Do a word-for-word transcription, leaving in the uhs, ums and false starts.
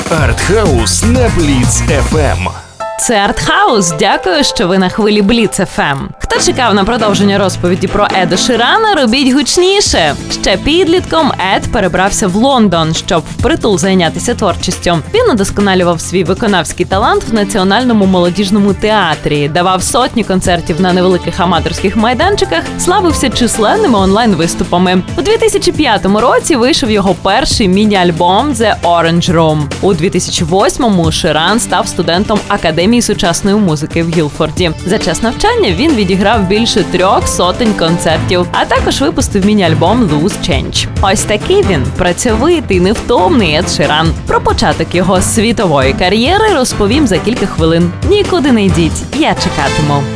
Артхаус на Бліц еф ем. Це Артхаус. Дякую, що ви на хвилі Бліц еф ем. Хто чекав на продовження розповіді про Еда Ширана, робіть гучніше. Ще підлітком Ед перебрався в Лондон, щоб впритул зайнятися творчістю. Він удосконалював свій виконавський талант в Національному молодіжному театрі, давав сотні концертів на невеликих аматорських майданчиках, славився численними онлайн-виступами. У дві тисячі п'ятому році вийшов його перший міні-альбом «The Orange Room». У дві тисячі восьмому Ширан став студентом Академії сучасної музики в Гілфорді. За час навчання він відіграв більше трьох сотень концертів, а також випустив міні-альбом «Loose Change». Ось такий він, працьовитий, невтомний Ед Ширан. Про початок його світової кар'єри розповім за кілька хвилин. Нікуди не йдіть, я чекатиму.